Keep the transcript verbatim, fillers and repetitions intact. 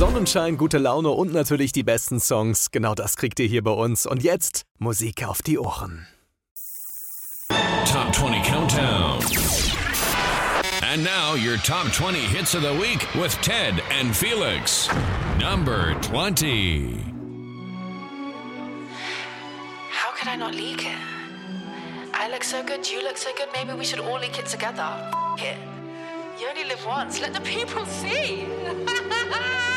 Sonnenschein, gute Laune und natürlich die besten Songs. Genau das kriegt ihr hier bei uns. Und jetzt Musik auf die Ohren. Top twenty Countdown. And now your top twenty hits of the week with Ted and Felix. Number twenty. How could I not leak it? I look so good, you look so good, maybe we should all leak it together. F- it. You only live once, let the people see.